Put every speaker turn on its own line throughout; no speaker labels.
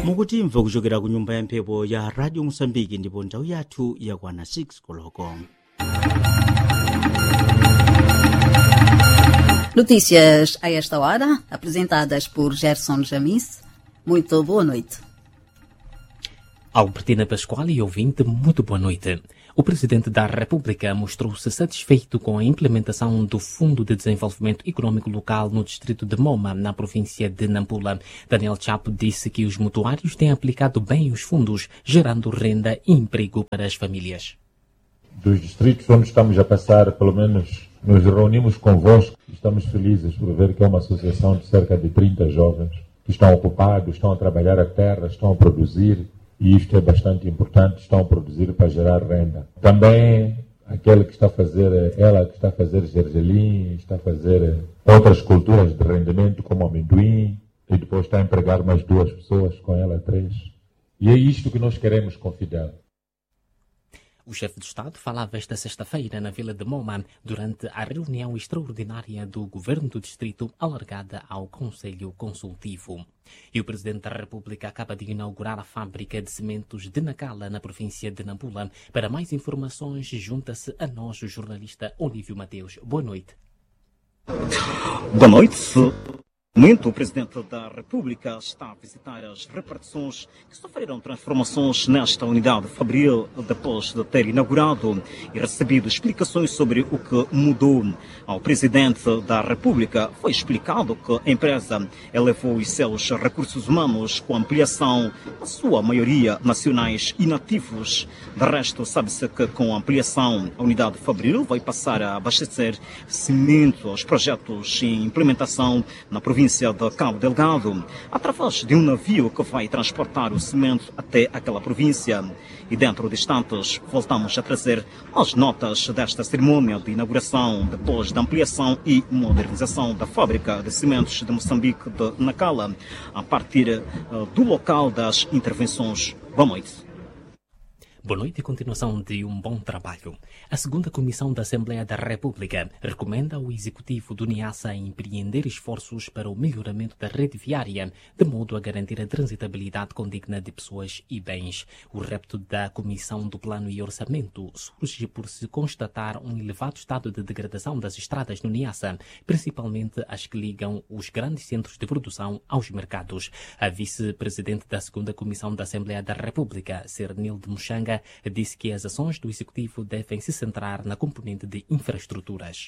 mukutimva kuchokera ku nyumba ya mphepo ya radio Mozambique ndipo nthawi yathu yakwana 6 koloko.
Notícias a esta hora, apresentadas por Gerson Jamis. Muito boa noite.
Albertina Pascoal e ouvinte, muito boa noite. O Presidente da República mostrou-se satisfeito com a implementação do Fundo de Desenvolvimento Econômico Local no distrito de Moma, na província de Nampula. Daniel Chapo disse que os mutuários têm aplicado bem os fundos, gerando renda e emprego para as famílias.
Dos distritos onde estamos a passar, pelo menos nos reunimos convosco, estamos felizes por ver que é uma associação de cerca de 30 jovens que estão ocupados, estão a trabalhar a terra, estão a produzir. E isto é bastante importante, estão a produzir para gerar renda. Também aquele que está a fazer, ela que está a fazer gergelim, está a fazer outras culturas de rendimento como amendoim, e depois está a empregar mais 2 pessoas, com ela 3. E é isto que nós queremos com Fidel.
O chefe de Estado falava esta sexta-feira na Vila de Moma durante a reunião extraordinária do Governo do Distrito alargada ao Conselho Consultivo. E o Presidente da República acaba de inaugurar a fábrica de cimentos de Nacala, na província de Nampula. Para mais informações, junta-se a nós o jornalista Olívio Mateus. Boa noite.
Boa noite. O Presidente da República está a visitar as repartições que sofreram transformações nesta unidade fabril depois de ter inaugurado e recebido explicações sobre o que mudou. Ao Presidente da República foi explicado que a empresa elevou os seus recursos humanos com ampliação, a sua maioria nacionais e nativos. De resto, sabe-se que com a ampliação a unidade fabril vai passar a abastecer cimento aos projetos em implementação na província de Cabo Delgado, através de um navio que vai transportar o cimento até aquela província. E dentro de instantes voltamos a trazer as notas desta cerimônia de inauguração depois da ampliação e modernização da fábrica de cimentos de Moçambique de Nacala, a partir do local das intervenções. Boa noite.
Boa noite e continuação de um bom trabalho. A segunda Comissão da Assembleia da República recomenda ao Executivo do NIASA empreender esforços para o melhoramento da rede viária, de modo a garantir a transitabilidade condigna de pessoas e bens. O repto da Comissão do Plano e Orçamento surge por se constatar um elevado estado de degradação das estradas no NIASA, principalmente as que ligam os grandes centros de produção aos mercados. A vice-presidente da segunda Comissão da Assembleia da República, Cernilde Muxanga, disse que as ações do Executivo devem se centrar na componente de infraestruturas.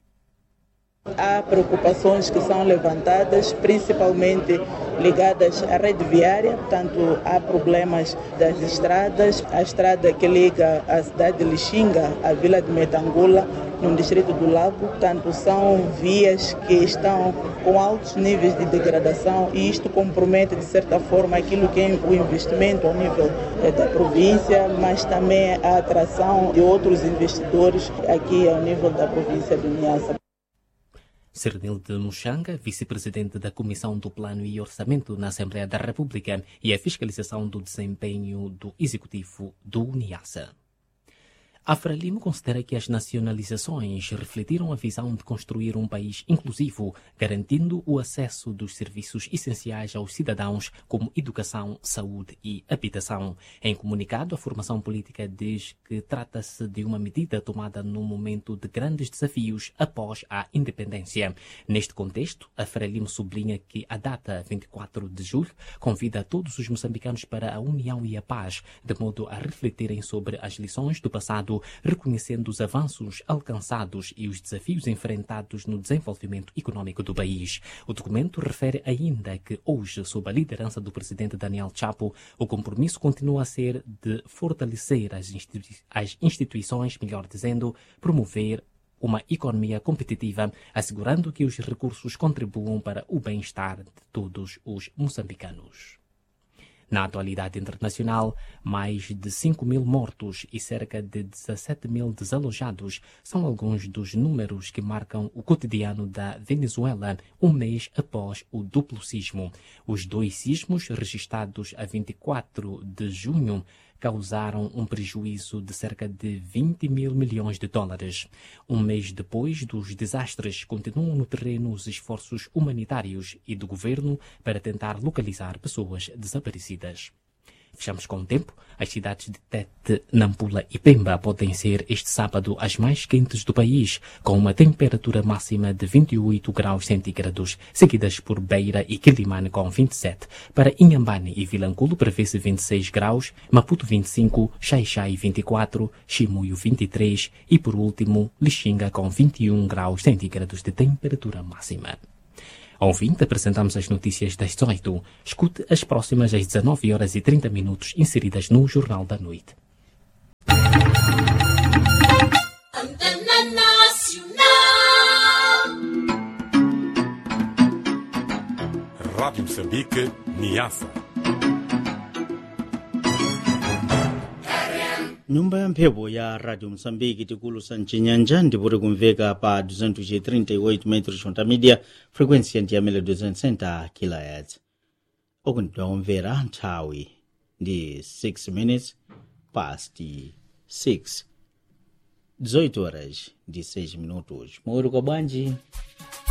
Há preocupações que são levantadas, principalmente ligadas à rede viária, portanto há problemas das estradas, a estrada que liga a cidade de Lixinga à vila de Metangula, no distrito do Lago, portanto são vias que estão com altos níveis de degradação e isto compromete de certa forma aquilo que é o investimento ao nível da província, mas também a atração de outros investidores aqui ao nível da província do Niassa.
Cernilde Muxanga, vice-presidente da Comissão do Plano e Orçamento na Assembleia da República e a fiscalização do desempenho do Executivo do Niassa. A Frelimo considera que as nacionalizações refletiram a visão de construir um país inclusivo, garantindo o acesso dos serviços essenciais aos cidadãos, como educação, saúde e habitação. Em comunicado, a formação política diz que trata-se de uma medida tomada num momento de grandes desafios após a independência. Neste contexto, a Frelimo sublinha que a data 24 de julho convida todos os moçambicanos para a união e a paz, de modo a refletirem sobre as lições do passado, reconhecendo os avanços alcançados e os desafios enfrentados no desenvolvimento econômico do país. O documento refere ainda que hoje, sob a liderança do presidente Daniel Chapo, o compromisso continua a ser de fortalecer as instituições, melhor dizendo, promover uma economia competitiva, assegurando que os recursos contribuam para o bem-estar de todos os moçambicanos. Na atualidade internacional, mais de 5.000 mortos e cerca de 17.000 desalojados são alguns dos números que marcam o cotidiano da Venezuela um mês após o duplo sismo. Os 2 sismos registrados a 24 de junho causaram um prejuízo de cerca de 20 mil milhões de dólares. Um mês depois dos desastres, continuam no terreno os esforços humanitários e do governo para tentar localizar pessoas desaparecidas. Fechamos com o tempo. As cidades de Tete, Nampula e Pemba podem ser este sábado as mais quentes do país, com uma temperatura máxima de 28 graus centígrados, seguidas por Beira e Quilimane com 27. Para Inhambane e Vilanculo prevê-se 26 graus, Maputo 25, Xai-Xai 24, Chimoio 23 e, por último, Lixinga com 21 graus centígrados de temperatura máxima. Ao ouvinte, apresentamos as notícias das 18. Escute as próximas às 19 horas e 30 minutos inseridas no Jornal da Noite.
Antena Nacional.
Rádio Moçambique, Niassa.
Nyumba ya mphepo ya Radio Msambiki tikulusa mchinyanja ndipoti kumveka pa 238 metros onda media, frequency yantiyamene 260 kHz. Oku ndidawomvera nthawi ndi 6 minutes past 6. 18 horas ndi 6 minutos. Mweri kwa bwanji.